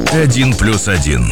1+1.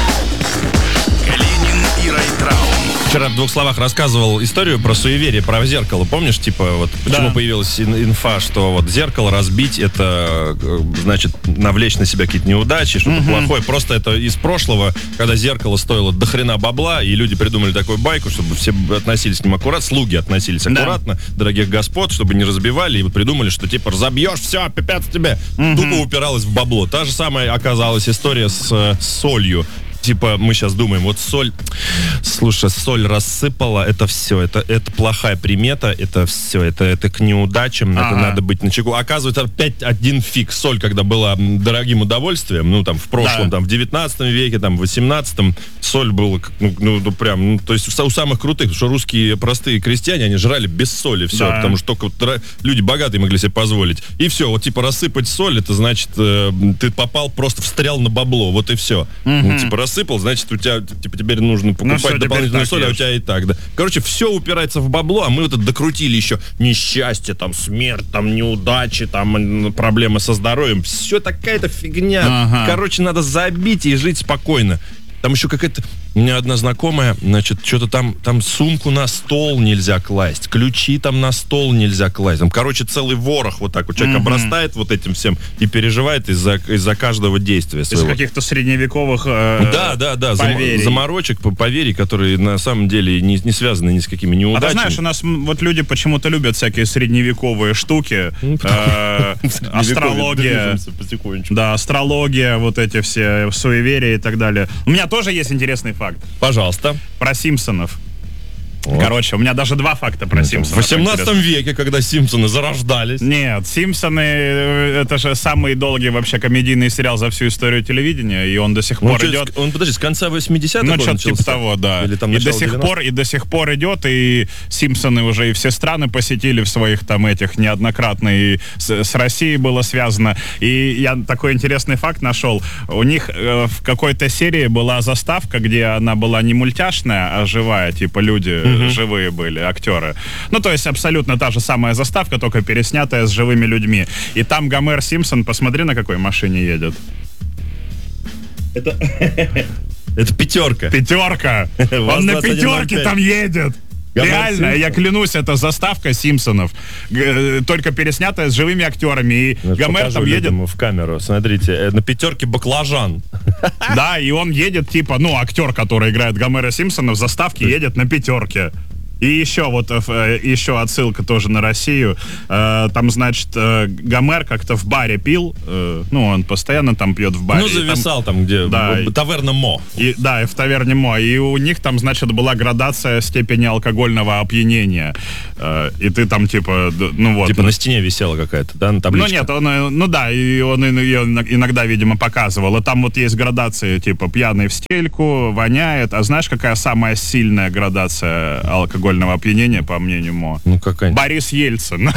Калинин и Райтрау. Вчера в двух словах рассказывал историю про суеверие, про зеркало. Помнишь, типа, вот почему появилась инфа, что вот зеркало разбить, это значит навлечь на себя какие-то неудачи, что-то плохое. Просто это из прошлого, когда зеркало стоило до хрена бабла, и люди придумали такую байку, чтобы все относились к ним аккуратно, слуги относились аккуратно, дорогих господ, чтобы не разбивали, и вот придумали, что типа разобьешь, все, пипец тебе. Тупо упиралось в бабло. Та же самая оказалась история с солью. Типа, мы сейчас думаем, вот соль, слушай, соль рассыпала, это все, это плохая примета, это все, это к неудачам, это надо быть начеку. Оказывается, опять один фиг. Соль, когда была дорогим удовольствием, ну, там, в прошлом, там, в 19 веке, там, в 18-м, соль была, прям, то есть у самых крутых, потому что русские простые крестьяне, они жрали без соли, все, потому что только вот люди богатые могли себе позволить. И все, вот, типа, рассыпать соль, это значит, ты попал, просто встрял на бабло, вот и все. Ну, типа, рассыпал, значит, у тебя, типа, теперь нужно покупать дополнительную соль, а у тебя и так, да. Короче, все упирается в бабло, а мы вот это докрутили еще несчастье, там, смерть, там, неудачи, там, проблемы со здоровьем. Все такая-то фигня. Короче, надо забить и жить спокойно. Там еще какая-то... У меня одна знакомая, значит, что-то там сумку на стол нельзя класть, ключи там на стол нельзя класть. Там, короче, целый ворох вот так вот. Человек обрастает вот этим всем и переживает из-за каждого действия своего. Из каких-то средневековых поверий. Заморочек, поверий, которые на самом деле не связаны ни с какими неудачами. А ты знаешь, у нас вот люди почему-то любят всякие средневековые штуки. Астрология. Да, астрология, вот эти все суеверия и так далее. У меня тоже есть интересный факт. Пожалуйста. Про Симпсонов. Вот. Короче, у меня даже два факта про Симпсонов. В 18 веке, когда Симпсоны зарождались. Нет, Симпсоны — это же самый долгий вообще комедийный сериал за всю историю телевидения, и он до сих пор идет. Он, подожди, с конца 80-х он что-то типа того, да. Или там и до сих пор идет, и Симпсоны уже и все страны посетили в своих там этих неоднократно, и с Россией было связано. И я такой интересный факт нашел. У них в какой-то серии была заставка, где она была не мультяшная, а живая, типа люди живые были, актеры. Ну, то есть абсолютно та же самая заставка, только переснятая с живыми людьми. И там Гомер Симпсон, посмотри, на какой машине едет. Это пятерка. Пятерка! Он на пятерке там едет! Реально, я клянусь, это заставка Симпсонов, только переснятая с живыми актерами. И Гомер там едет... в камеру, смотрите, на пятерке баклажан. Да, и он едет, типа, актер, который играет Гомера Симпсона, в заставке едет на пятерке. И еще вот еще отсылка тоже на Россию. Там, значит, Гомер как-то в баре пил. Он постоянно там пьет в баре. Зависал там, где таверна Мо. И в таверне Мо. И у них там, значит, была градация степени алкогольного опьянения. И ты там, типа, вот. Типа на стене висела какая-то, да, на табличке? Нет, и он ее иногда, видимо, показывал. И там вот есть градации, типа, пьяный в стельку, воняет. А знаешь, какая самая сильная градация алкогольного опьянения, по мнению Мо? Какая? Борис Ельцин.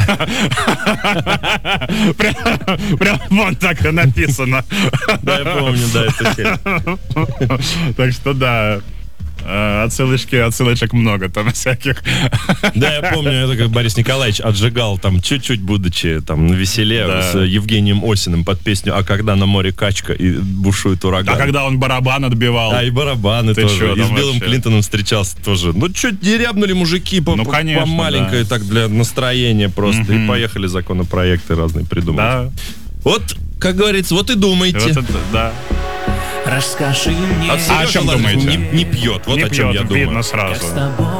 Прям вон так и написано. Да, я помню, да, это так что да. Отсылочек много там всяких. Да, я помню, это как Борис Николаевич отжигал там чуть-чуть, будучи там на веселе с Евгением Осиным под песню «А когда на море качка и бушует ураган». А когда он барабан отбивал. И барабаны тоже. Чё, и с Биллом вообще? Клинтоном встречался тоже. Чуть дерябнули мужики по маленькой, так для настроения просто. И поехали законопроекты разные придумывать. Да. Вот, как говорится, вот и думайте. Вот это, да. Расскажи мне. О чем думаете? Не пьет, вот не о чем пьет, я думаю. видно сразу.